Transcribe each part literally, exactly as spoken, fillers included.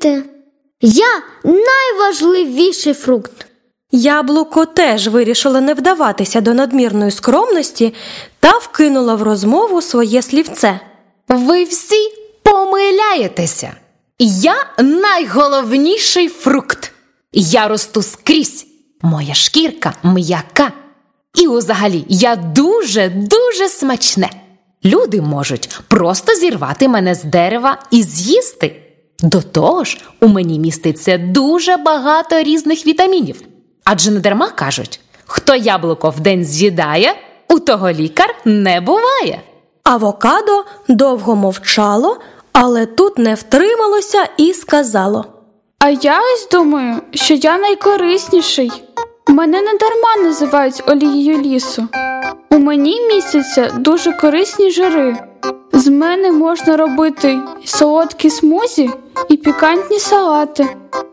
знаєте, я найважливіший фрукт. Яблуко теж вирішило не вдаватися до надмірної скромності та вкинула в розмову своє слівце. Ви всі помиляєтеся. Я найголовніший фрукт. Я росту скрізь. Моя шкірка м'яка. І взагалі я дуже-дуже смачне. Люди можуть просто зірвати мене з дерева і з'їсти. До того ж, у мені міститься дуже багато різних вітамінів. Адже не дарма кажуть, хто яблуко вдень з'їдає, у того лікар не буває. Авокадо довго мовчало, але тут не втрималося і сказало. А я ось думаю, що я найкорисніший. Мене не дарма називають олією лісу. У мені містяться дуже корисні жири. З мене можна робити солодкі смузі і пікантні салати.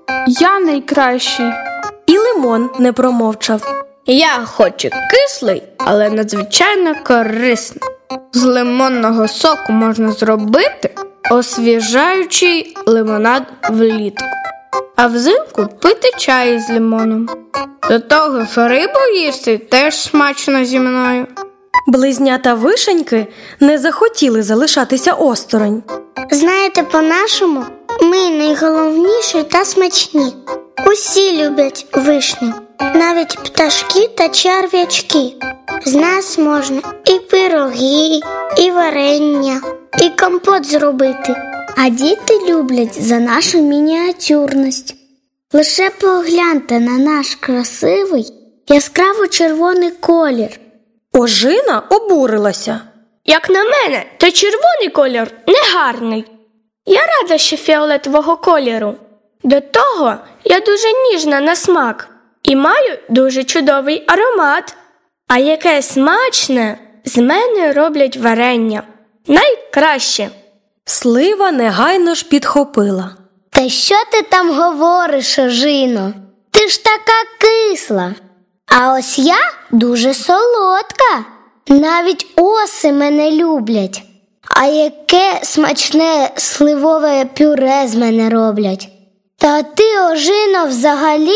Я найкращий. І лимон не промовчав. Я хоч і кислий, але надзвичайно корисний. З лимонного соку можна зробити освіжаючий лимонад влітку, а взимку пити чай з лимоном. До того ж, рибу їсти теж смачно зі мною. Близнята вишеньки не захотіли залишатися осторонь. Знаєте, по-нашому, ми найголовніші та смачні. Усі люблять вишню, навіть пташки та черв'ячки. З нас можна і пироги, і варення, і компот зробити. А діти люблять за нашу мініатюрність. Лише погляньте на наш красивий, яскраво-червоний колір. Ожина обурилася. Як на мене, то червоний колір негарний. Я рада, що фіолетового кольору. До того я дуже ніжна на смак і маю дуже чудовий аромат. А яке смачне, з мене роблять варення. Найкраще. Слива негайно ж підхопила. Та що ти там говориш, Ожино? Ти ж така кисла. А ось я дуже солодка. Навіть оси мене люблять. А яке смачне сливове пюре з мене роблять. Та ти, Ожино, взагалі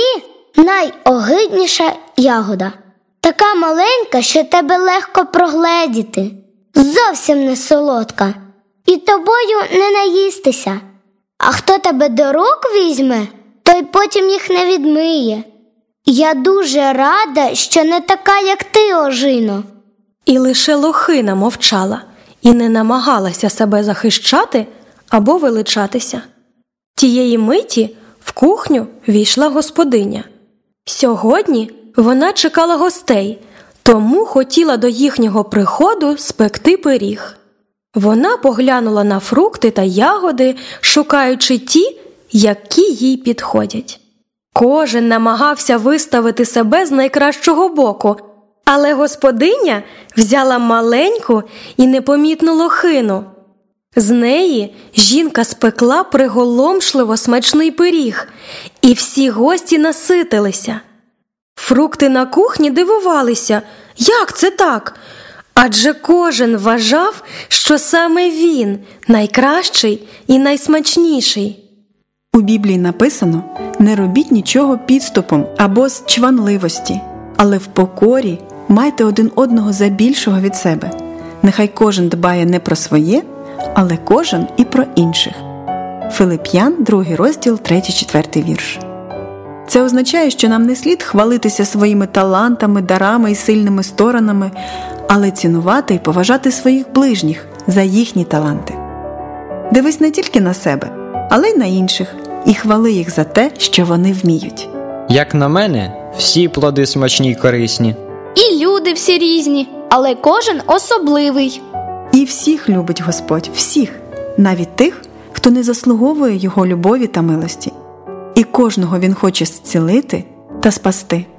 найогидніша ягода. Така маленька, що тебе легко прогледіти. Зовсім не солодка. І тобою не наїстися. А хто тебе до рук візьме, той потім їх не відмиє. Я дуже рада, що не така, як ти, Ожино. І лише лохина мовчала і не намагалася себе захищати або величатися. Тієї миті в кухню війшла господиня. Сьогодні вона чекала гостей, тому хотіла до їхнього приходу спекти пиріг. Вона поглянула на фрукти та ягоди, шукаючи ті, які їй підходять. Кожен намагався виставити себе з найкращого боку, але господиня взяла маленьку і непомітну лохину. З неї жінка спекла приголомшливо смачний пиріг, і всі гості наситилися. Фрукти на кухні дивувалися, як це так? Адже кожен вважав, що саме він найкращий і найсмачніший. У Біблії написано: «Не робіть нічого підступом або з чванливості, але в покорі майте один одного за більшого від себе. Нехай кожен дбає не про своє, але кожен і про інших». Филип'ян, другий розділ, третій-четвертий вірш. Це означає, що нам не слід хвалитися своїми талантами, дарами і сильними сторонами, але цінувати і поважати своїх ближніх за їхні таланти. Дивись не тільки на себе, але й на інших, і хвали їх за те, що вони вміють. Як на мене, всі плоди смачні й корисні. І люди всі різні, але кожен особливий. І всіх любить Господь, всіх, навіть тих, хто не заслуговує Його любові та милості. І кожного Він хоче зцілити та спасти.